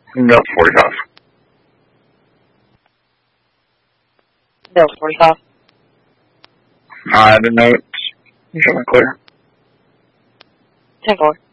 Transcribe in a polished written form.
Mill 45. Mill 45. The notes. You should clear. 10-4.